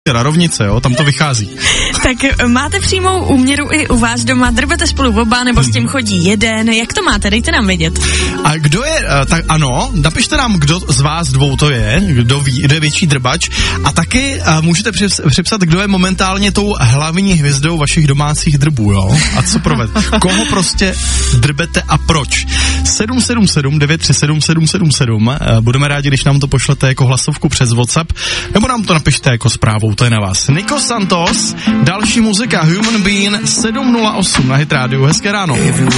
Oscara, rovnice, jo, tam to vychází. Tak máte přímou úměru i u vás doma, drbete spolu oba, nebo s tím chodí jeden, jak to máte, dejte nám vědět. A kdo je, tak ano, napište nám, kdo z vás dvou to je, kdo ví, kdo je větší drbač a taky můžete připsat, kdo je momentálně tou hlavní hvězdou vašich domácích drbů, jo, a co proved. Koho prostě drbete a proč. 777 937 777, budeme rádi, když nám to pošlete jako hlasovku přes WhatsApp, nebo nám to napište jako zprávou, to je na vás. Nico Santos, další muzika, Human Being, 708 na Hit Radio, hezké ráno.